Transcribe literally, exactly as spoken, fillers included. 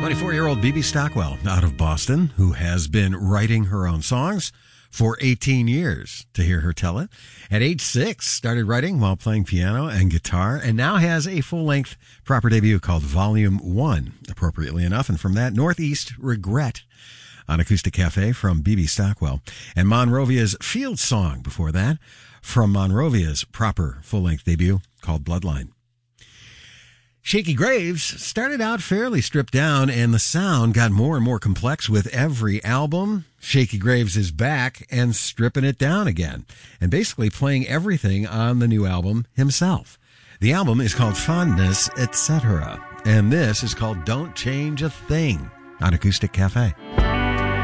twenty-four-year-old B B Stockwell out of Boston, who has been writing her own songs for eighteen years, to hear her tell it. At age six, started writing while playing piano and guitar, and now has a full-length proper debut called Volume one, appropriately enough. And from that, Northeast Regret on Acoustic Cafe from B B Stockwell. And Monrovia's Field Song before that, from Monrovia's proper full-length debut called Bloodline. Shakey Graves started out fairly stripped down, and the sound got more and more complex with every album. Shakey Graves is back and stripping it down again, and basically playing everything on the new album himself. The album is called Fondness, et cetera, and this is called Don't Change a Thing on Acoustic Cafe.